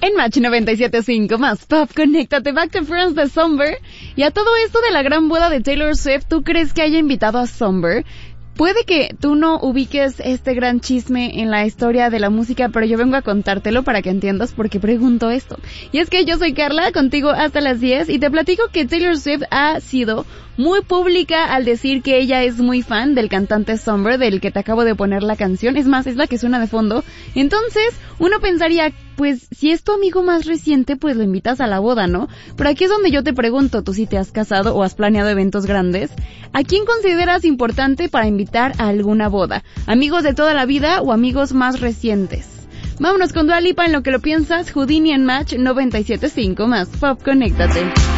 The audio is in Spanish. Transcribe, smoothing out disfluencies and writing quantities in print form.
En Match 97.5 más Pop, conéctate Back to Friends de Somber. Y a todo esto de la gran boda de Taylor Swift, ¿tú crees que haya invitado a Somber? Puede que tú no ubiques este gran chisme en la historia de la música, pero yo vengo a contártelo para que entiendas por qué pregunto esto. Y es que yo soy Carla, contigo hasta las 10, y te platico que Taylor Swift ha sido muy pública al decir que ella es muy fan del cantante Somber, del que te acabo de poner la canción. Es más, es la que suena de fondo. Entonces, uno pensaría, pues, si es tu amigo más reciente, pues lo invitas a la boda, ¿no? Pero aquí es donde yo te pregunto, tú si te has casado o has planeado eventos grandes, ¿a quién consideras importante para invitar a alguna boda? ¿Amigos de toda la vida o amigos más recientes? Vámonos con Dua Lipa en lo que lo piensas, Houdini en Match 97.5 más Pop, conéctate.